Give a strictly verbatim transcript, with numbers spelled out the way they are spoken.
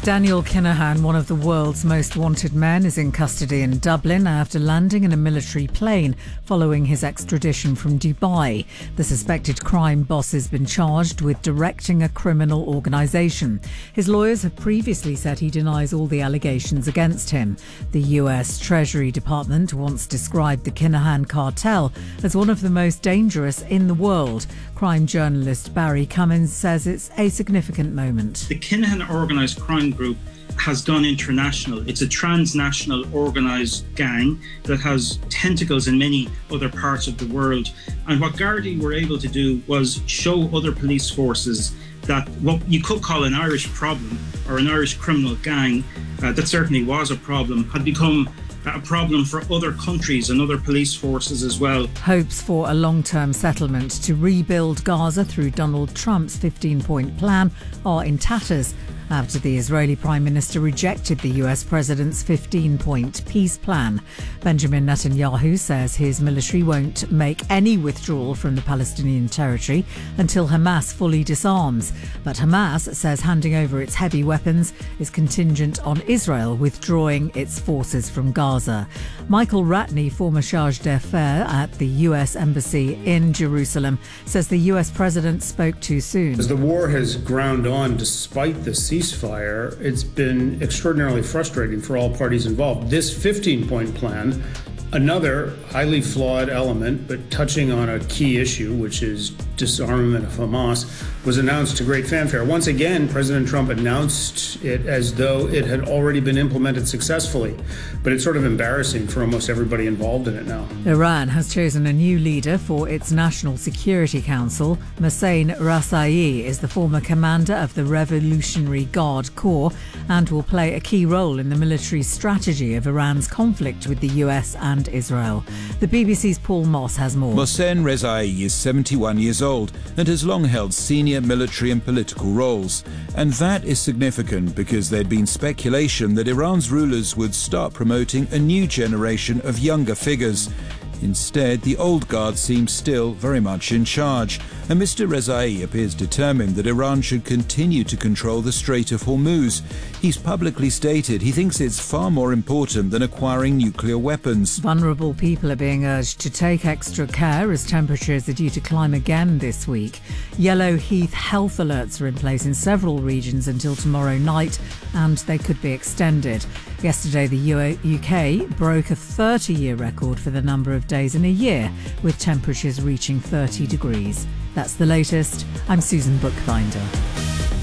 Daniel Kinahan, one of the world's most wanted men, is in custody in Dublin after landing in a military plane following his extradition from Dubai. The suspected crime boss has been charged with directing a criminal organisation. His lawyers have previously said he denies all the allegations against him. The U S Treasury Department once described the Kinahan cartel as one of the most dangerous in the world. Crime journalist Barry Cummins says it's a significant moment. The Kinahan organised crime group has gone international. It's a transnational organised gang that has tentacles in many other parts of the world. And what Gardaí were able to do was show other police forces that what you could call an Irish problem or an Irish criminal gang, uh, that certainly was a problem, had become a problem for other countries and other police forces as well. Hopes for a long-term settlement to rebuild Gaza through Donald Trump's fifteen-point plan are in tatters after the Israeli Prime Minister rejected the U S President's fifteen-point peace plan. Benjamin Netanyahu says his military won't make any withdrawal from the Palestinian territory until Hamas fully disarms. But Hamas says handing over its heavy weapons is contingent on Israel withdrawing its forces from Gaza. Michael Ratney, former charge d'affaires at the U S Embassy in Jerusalem, says the U S President spoke too soon. As the war has ground on despite the ceasefire, it's been extraordinarily frustrating for all parties involved. This fifteen-point plan, another highly flawed element, but touching on a key issue, which is disarmament of Hamas, was announced to great fanfare. Once again, President Trump announced it as though it had already been implemented successfully. But it's sort of embarrassing for almost everybody involved in it now. Iran has chosen a new leader for its National Security Council. Mohsen Razaei is the former commander of the Revolutionary Guard Corps and will play a key role in the military strategy of Iran's conflict with the U S and Israel. The B B C's Paul Moss has more. Mohsen Razaei is seventy-one years old and has long held senior military and political roles. And that is significant because there'd been speculation that Iran's rulers would start promoting a new generation of younger figures. Instead, the old guard seems still very much in charge, and Mister Razaei appears determined that Iran should continue to control the Strait of Hormuz. He's publicly stated he thinks it's far more important than acquiring nuclear weapons. Vulnerable people are being urged to take extra care as temperatures are due to climb again this week. Yellow heath health alerts are in place in several regions until tomorrow night, and they could be extended. Yesterday, the U K broke a thirty-year record for the number of days in a year, with temperatures reaching thirty degrees. That's the latest. I'm Susan Bookbinder.